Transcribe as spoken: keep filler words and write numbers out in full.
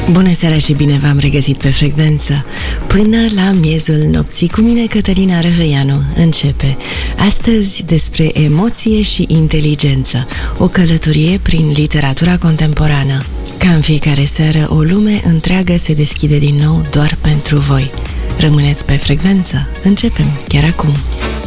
Bună seara și bine v-am regăsit pe frecvență. Până la miezul nopții cu mine, Cătălina Răhăianu, începe astăzi despre emoție și inteligență, o călătorie prin literatura contemporană. Ca în fiecare seară, o lume întreagă se deschide din nou doar pentru voi. Rămâneți pe frecvență, începem chiar acum.